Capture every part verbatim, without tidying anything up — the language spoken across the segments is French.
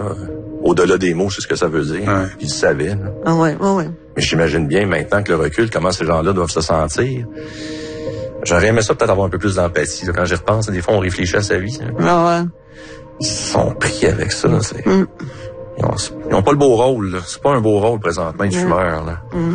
là, au-delà des mots, c'est ce que ça veut dire. Ouais. Ils le savaient. Là. Ah ouais, ouais, ouais. Mais j'imagine bien maintenant que le recul, comment ces gens-là doivent se sentir. J'aurais aimé ça peut-être avoir un peu plus d'empathie. Là, quand j'y repense, des fois, on réfléchit à sa vie. Hein. Ah ouais. Ils sont pris avec ça. Là, c'est... Mm. Ils, ont, ils ont pas le beau rôle. Là. C'est pas un beau rôle présentement, de mm. fumeur. Là. Mm.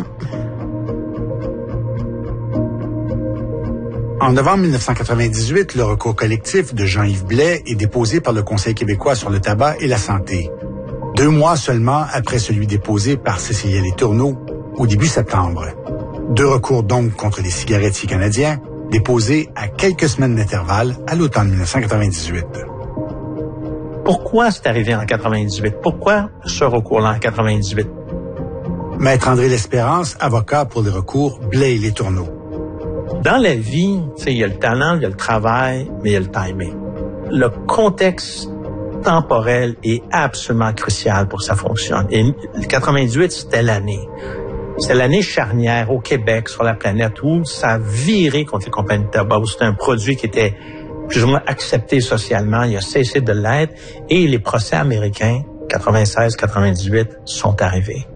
En novembre mille neuf cent quatre-vingt-dix-huit, le recours collectif de Jean-Yves Blais est déposé par le Conseil québécois sur le tabac et la santé. Deux mois seulement après celui déposé par Cécile Letourneau au début septembre. Deux recours donc contre les cigarettiers canadiens, déposés à quelques semaines d'intervalle à l'automne mille neuf cent quatre-vingt-dix-huit. Pourquoi c'est arrivé en quatre-vingt-dix-huit? Pourquoi ce recours-là en quatre-vingt-dix-huit? Maître André L'Espérance, avocat pour les recours Blais et Letourneau. Dans la vie, tu sais, il y a le talent, il y a le travail, mais il y a le timing. Le contexte temporel est absolument crucial pour que ça fonctionne. Et quatre-vingt-dix-huit, c'était l'année. C'était l'année charnière au Québec, sur la planète, où ça a viré contre les compagnies de tabac, où c'était un produit qui était plus ou moins accepté socialement, il a cessé de l'être, et les procès américains, quatre-vingt-seize quatre-vingt-dix-huit, sont arrivés.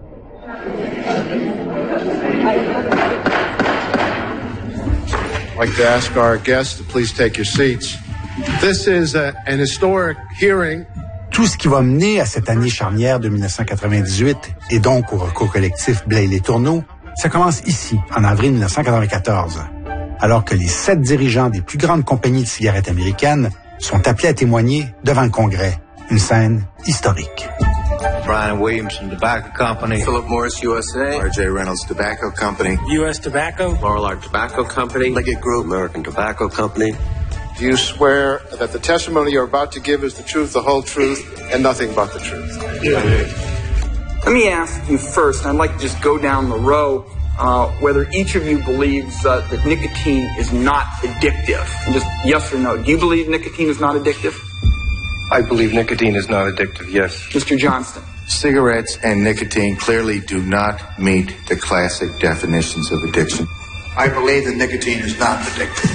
I'd like to ask our guests to please take your seats. This is a, an historic hearing. Tout ce qui va mener à cette année charnière de mille neuf cent quatre-vingt-dix-huit et donc au recours collectif Blais et Letourneau, ça commence ici, en avril mille neuf cent quatre-vingt-quatorze, alors que les sept dirigeants des plus grandes compagnies de cigarettes américaines sont appelés à témoigner devant le Congrès. Une scène historique. Brian Williamson Tobacco Company, Philip Morris U S A, R J Reynolds Tobacco Company, U S Tobacco, Lorillard Tobacco Company, Liggett Group, American Tobacco Company. Do you swear that the testimony you're about to give is the truth, the whole truth, and nothing but the truth? Yeah. Let me ask you first, I'd like to just go down the row, uh, whether each of you believes uh, that nicotine is not addictive. Just yes or no. Do you believe nicotine is not addictive? I believe nicotine is not addictive, yes. Mister Johnston. Cigarettes and nicotine clearly do not meet the classic definitions of addiction. I believe that nicotine is not addictive.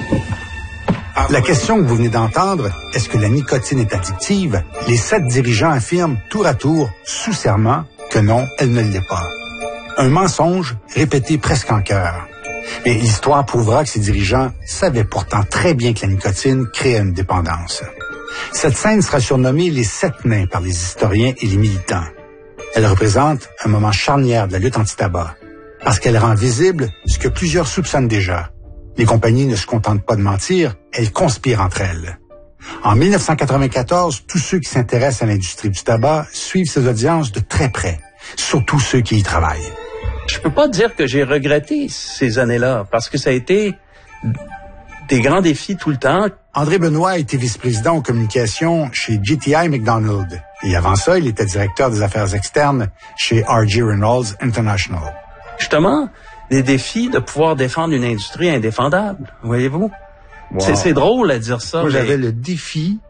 La question que vous venez d'entendre, est-ce que la nicotine est addictive? Les sept dirigeants affirment tour à tour, sous serment, que non, elle ne l'est pas. Un mensonge répété presque en chœur. Et l'histoire prouvera que ces dirigeants savaient pourtant très bien que la nicotine créait une dépendance. Cette scène sera surnommée les sept nains par les historiens et les militants. Elle représente un moment charnière de la lutte anti-tabac, parce qu'elle rend visible ce que plusieurs soupçonnent déjà. Les compagnies ne se contentent pas de mentir, elles conspirent entre elles. En mille neuf cent quatre-vingt-quatorze, tous ceux qui s'intéressent à l'industrie du tabac suivent ces audiences de très près, surtout ceux qui y travaillent. Je peux pas dire que j'ai regretté ces années-là, parce que ça a été des grands défis tout le temps. André Benoît a été vice-président aux communications chez G T I McDonald. Et avant ça, il était directeur des affaires externes chez R J Reynolds International. Justement, des défis de pouvoir défendre une industrie indéfendable, voyez-vous? Wow. C'est, c'est drôle à dire ça. Moi, mais... j'avais le défi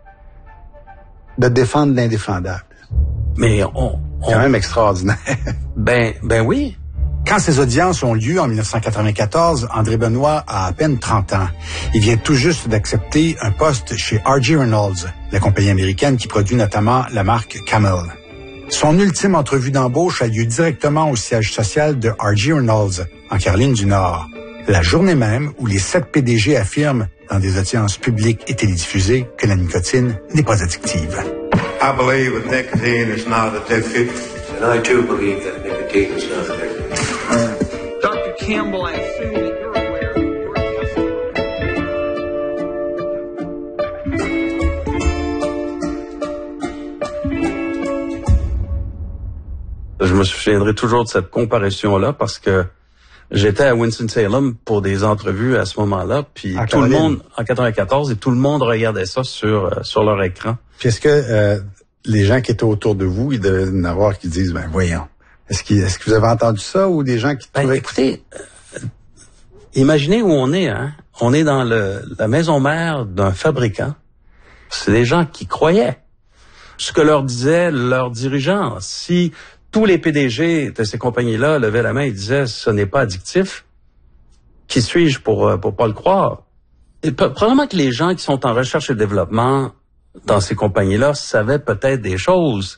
de défendre l'indéfendable. Mais on... on... Quand même extraordinaire. Ben, ben oui. Quand ces audiences ont lieu en mille neuf cent quatre-vingt-quatorze, André Benoît a à peine trente ans. Il vient tout juste d'accepter un poste chez R J Reynolds, la compagnie américaine qui produit notamment la marque Camel. Son ultime entrevue d'embauche a lieu directement au siège social de R J Reynolds, en Caroline du Nord, la journée même où les sept P D G affirment, dans des audiences publiques et télédiffusées, que la nicotine n'est pas addictive. I believe that nicotine is not addictive. And I too believe that nicotine is not addictive. Uh, Doctor Campbell, I assume that you're aware of Je me souviendrai toujours de cette comparaison-là parce que j'étais à Winston-Salem pour des entrevues à ce moment-là, puis en tout le monde, en quatre-vingt-quatorze, et tout le monde regardait ça sur euh, sur leur écran. Puis est-ce que euh, les gens qui étaient autour de vous, ils devaient en avoir qui disent, ben voyons, est-ce, qu'il, est-ce que vous avez entendu ça ou des gens qui ben, trouvaient... Écoutez, euh, imaginez où on est, hein. On est dans le, la maison mère d'un fabricant. C'est des gens qui croyaient ce que leur disaient leurs dirigeants. Si tous les P D G de ces compagnies-là levaient la main et disaient « ce n'est pas addictif », qui suis-je pour pour pas le croire? Et probablement que les gens qui sont en recherche et développement dans ces compagnies-là savaient peut-être des choses